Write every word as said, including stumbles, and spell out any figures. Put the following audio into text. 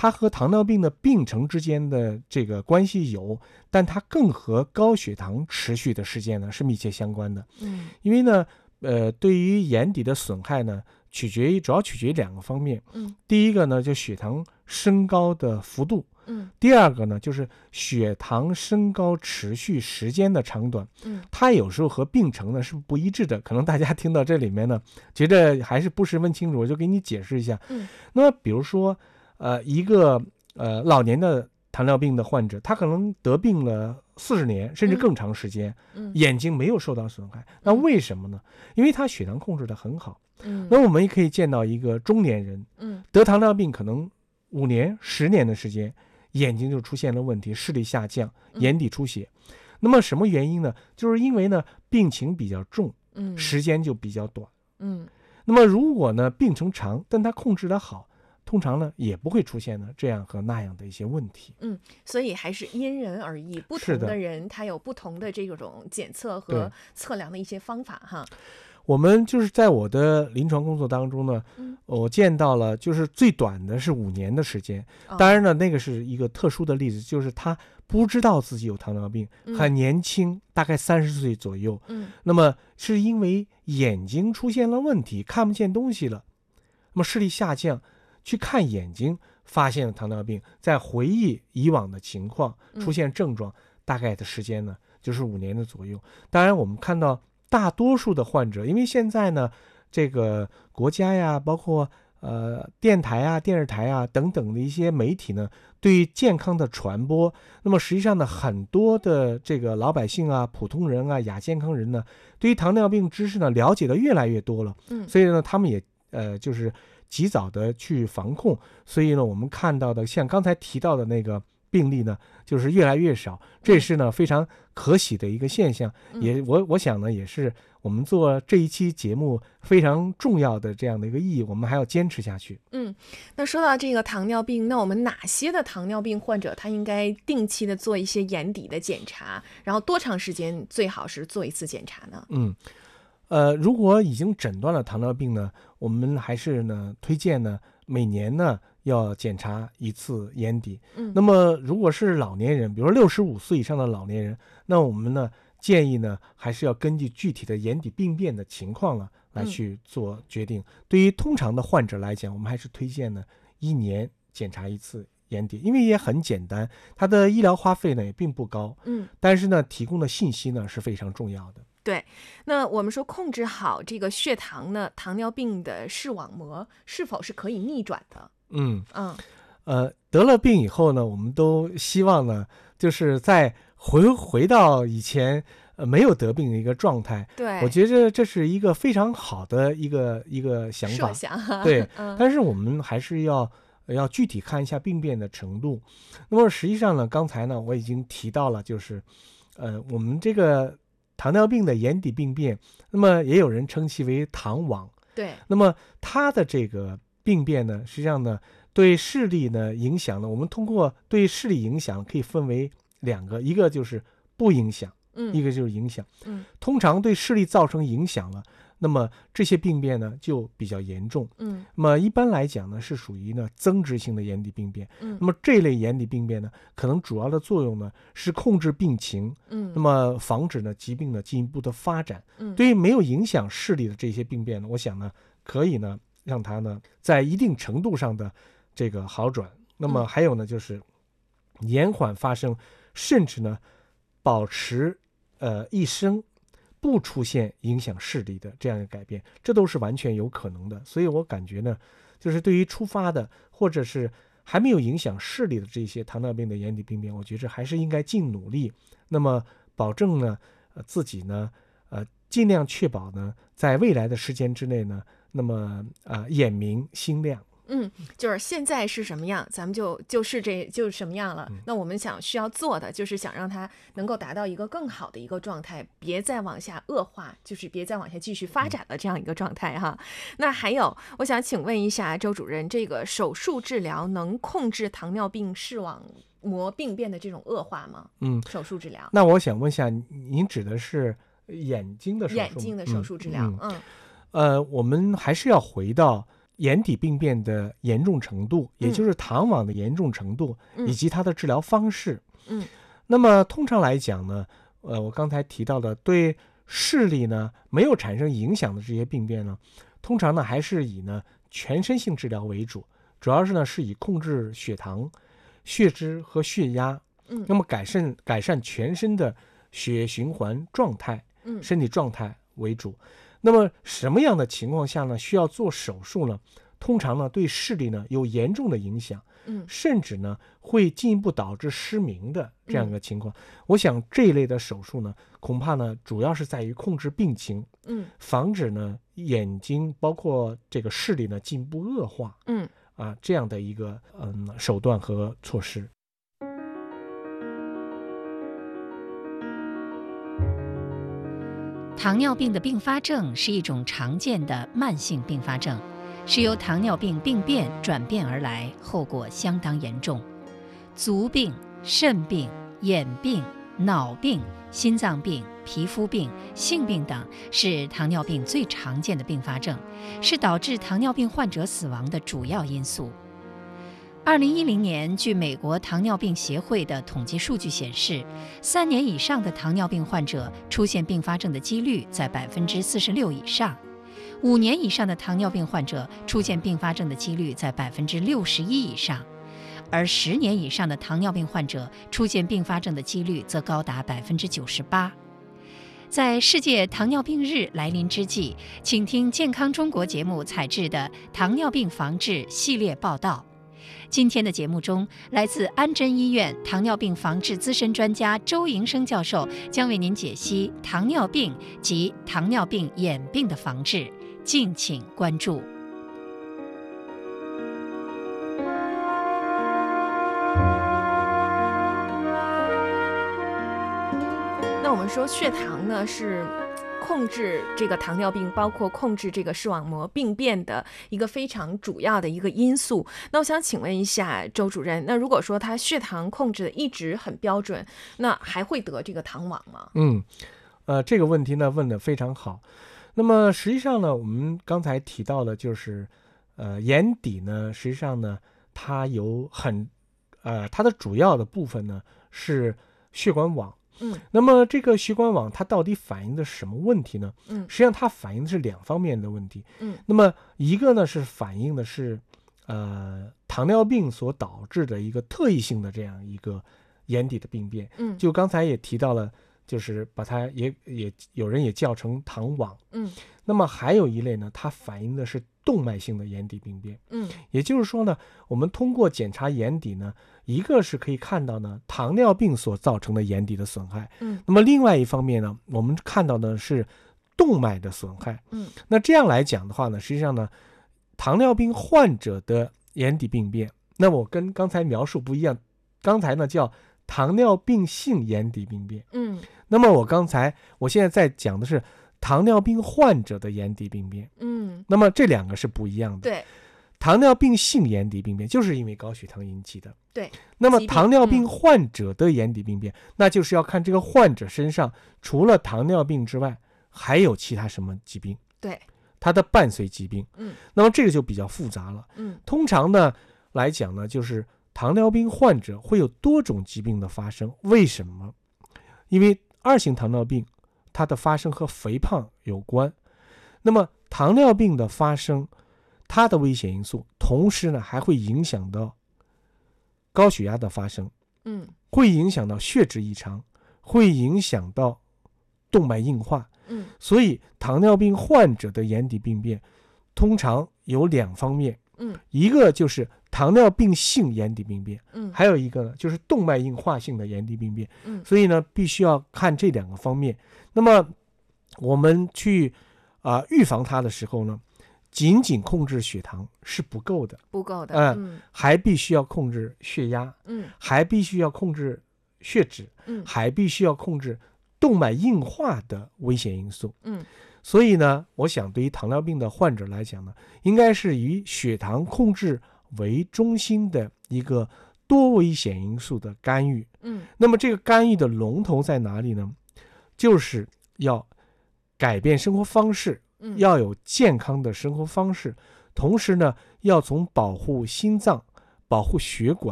它和糖尿病的病程之间的这个关系有，但它更和高血糖持续的时间呢是密切相关的。 嗯， 因为呢，呃，对于眼底的损害呢，取决于主要取决于两个方面。 嗯， 第一个呢，就血糖升高的幅度。 嗯， 第二个呢，就是血糖升高持续时间的长短。 嗯， 它有时候和病程呢是不一致的。可能大家听到这里面呢，觉得还是不十分清楚，我就给你解释一下。 嗯， 那么比如说，呃，一个呃老年的糖尿病的患者，他可能得病了四十年甚至更长时间， 嗯， 眼睛没有受到损害，那为什么呢？因为他血糖控制得很好。 嗯， 那我们也可以见到一个中年人， 嗯， 得糖尿病可能五年、十年的时间，眼睛就出现了问题，视力下降，眼底出血。那么什么原因呢？就是因为呢病情比较重， 嗯， 时间就比较短。 嗯， 那么如果呢病程长，但它控制得好，通常呢也不会出现呢这样和那样的一些问题。 嗯，所以还是因人而异，不同的人他有不同的这种检测和测量的一些方法哈。 我们就是在我的临床工作当中呢， 嗯， 我见到了就是最短的是五年的时间。 哦， 当然呢，那个是一个特殊的例子，就是他不知道自己有糖尿病， 嗯， 很年轻，大概三十岁左右。 嗯， 那么是因为眼睛出现了问题，看不见东西了，那么视力下降，去看眼睛，发现了糖尿病，在回忆以往的情况，出现症状，大概的时间呢就是五年的左右。当然，我们看到大多数的患者，因为现在呢，这个国家呀，包括呃电台啊、电视台啊等等的一些媒体呢，对健康的传播，那么实际上呢，很多的这个老百姓啊、普通人啊、亚健康人呢，对于糖尿病知识呢了解的越来越多了。 嗯， 所以呢，他们也呃就是及早的去防控。所以呢，我们看到的像刚才提到的那个病例呢，就是越来越少，这是呢非常可喜的一个现象。也我我想呢，也是我们做这一期节目非常重要的这样的一个意义，我们还要坚持下去。 嗯，那说到这个糖尿病，那我们哪些的糖尿病患者他应该定期的做一些眼底的检查，然后多长时间最好是做一次检查呢？ 嗯，呃，如果已经诊断了糖尿病呢，我们还是呢推荐呢每年呢要检查一次眼底。 嗯， 那么如果是老年人，比如六十五岁以上的老年人，那我们呢建议呢还是要根据具体的眼底病变的情况了来去做决定。嗯、对于通常的患者来讲，我们还是推荐呢一年检查一次眼底，因为也很简单，它的医疗花费呢也并不高。 嗯， 但是呢提供的信息呢是非常重要的。 对，那我们说控制好这个血糖呢，糖尿病的视网膜是否是可以逆转的？ 嗯嗯， 呃，得了病以后呢，我们都希望呢，就是再回回到以前呃没有得病的一个状态。 对， 我觉得这是一个非常好的一个一个想法。 设想对， 嗯、 但是我们还是要要具体看一下病变的程度。那么实际上呢，刚才呢我已经提到了，就是呃我们这个糖尿病的眼底病变，那么也有人称其为糖网。 对， 那么它的这个病变呢，实际上呢对视力呢影响呢，我们通过对视力影响可以分为两个，一个就是不影响， 嗯， 一个就是影响。 嗯， 通常对视力造成影响了，那么这些病变呢就比较严重。 嗯， 那么一般来讲呢是属于呢增殖性的眼底病变。 嗯， 那么这类眼底病变呢，可能主要的作用呢是控制病情， 嗯， 那么防止呢疾病呢进一步的发展。 嗯， 对于没有影响视力的这些病变呢，我想呢可以呢让它呢在一定程度上的这个好转。那么还有呢就是延缓发生，甚至呢保持呃一生不出现影响视力的这样一个改变，这都是完全有可能的。所以我感觉呢，就是对于初发的或者是还没有影响视力的这些糖尿病的眼底病变，我觉着还是应该尽努力，那么保证呢，呃自己呢，呃尽量确保呢，在未来的时间之内呢，那么啊、呃、眼明心亮。 嗯，就是现在是什么样，咱们就就是这就是什么样了。 嗯、 那我们想需要做的就是想让它能够达到一个更好的一个状态，别再往下恶化，就是别再往下继续发展了这样一个状态哈。嗯、那还有，我想请问一下周主任，这个手术治疗能控制糖尿病视网膜病变的这种恶化吗？ 嗯， 手术治疗。 那我想问一下，您指的是眼睛的手术？ 眼睛的手术治疗。嗯。 嗯呃，我们还是要回到眼底病变的严重程度，也就是糖网的严重程度， 嗯、 以及它的治疗方式。 嗯， 那么通常来讲呢，呃，我刚才提到的对视力呢没有产生影响的这些病变呢，通常呢还是以呢全身性治疗为主，主要是呢是以控制血糖、血脂和血压， 嗯， 那么改善改善全身的血液循环状态、 嗯， 身体状态为主。那么什么样的情况下呢需要做手术呢？通常呢对视力呢有严重的影响， 嗯， 甚至呢会进一步导致失明的这样一个情况。嗯、我想这一类的手术呢，恐怕呢主要是在于控制病情， 嗯， 防止呢眼睛包括这个视力呢进一步恶化， 嗯啊这样的一个嗯手段和措施。 糖尿病的并发症是一种常见的慢性并发症，是由糖尿病病变转变而来，后果相当严重。足病、肾病、眼病、脑病、心脏病、皮肤病、性病等是糖尿病最常见的并发症，是导致糖尿病患者死亡的主要因素。二零一零年，据美国糖尿病协会的统计数据显示，三年以上的糖尿病患者出现并发症的几率在百分之四十六以上，五年以上的糖尿病患者出现并发症的几率在百分之六十一以上，而十年以上的糖尿病患者出现并发症的几率则高达百分之九十八。在世界糖尿病日来临之际，请听健康中国节目采制的糖尿病防治系列报道。今天的节目中，来自安贞医院糖尿病防治资深专家周营生教授将为您解析糖尿病及糖尿病眼病的防治，敬请关注。 那我们说血糖呢是控制这个糖尿病，包括控制这个视网膜病变的一个非常主要的一个因素。那我想请问一下周主任，那如果说他血糖控制的一直很标准，那还会得这个糖网吗？ 嗯，呃，这个问题呢问得非常好。那么实际上呢，我们刚才提到的就是，呃，眼底呢，实际上呢，它有很，呃，它的主要的部分呢是血管网。 嗯， 那么这个血管网它到底反映的是什么问题呢？ 嗯， 实际上它反映的是两方面的问题。 嗯， 那么一个呢是反映的是，呃，糖尿病所导致的一个特异性的这样一个眼底的病变。 嗯， 就刚才也提到了，就是把它也也有人也叫成糖网。 嗯， 那么还有一类呢，它反映的是动脉性的眼底病变。 嗯， 也就是说呢，我们通过检查眼底呢，一个是可以看到呢糖尿病所造成的眼底的损害， 嗯， 那么另外一方面呢，我们看到的是动脉的损害。 嗯， 那这样来讲的话呢，实际上呢，糖尿病患者的眼底病变，那我跟刚才描述不一样，刚才呢叫糖尿病性眼底病变。 嗯， 那么我刚才我现在在讲的是糖尿病患者的眼底病变。 嗯， 那么这两个是不一样的。 对， 糖尿病性眼底病变就是因为高血糖引起的。 对， 那么糖尿病患者的眼底病变，嗯、那就是要看这个患者身上除了糖尿病之外，还有其他什么疾病。 对， 它的伴随疾病。 嗯， 那么这个就比较复杂了。 嗯， 通常呢来讲呢，就是糖尿病患者会有多种疾病的发生。为什么？因为二型糖尿病它的发生和肥胖有关。那么糖尿病的发生，它的危险因素，同时呢还会影响到高血压的发生， 嗯， 会影响到血脂异常，会影响到动脉硬化。 嗯， 所以糖尿病患者的眼底病变通常有两方面。 嗯， 一个就是糖尿病性眼底病变， 嗯， 还有一个呢就是动脉硬化性的眼底病变。 嗯， 所以呢必须要看这两个方面。那么我们去啊、呃、预防它的时候呢，仅仅控制血糖是不够的， 不够的。 呃、 嗯， 还必须要控制血压。 嗯， 还必须要控制血脂。 嗯， 还必须要控制动脉硬化的危险因素。 嗯， 所以呢，我想对于糖尿病的患者来讲呢，应该是以血糖控制为中心的一个多危险因素的干预。 嗯， 那么这个干预的龙头在哪里呢？就是要改变生活方式， 嗯， 要有健康的生活方式， 同时呢，要从保护心脏、保护血管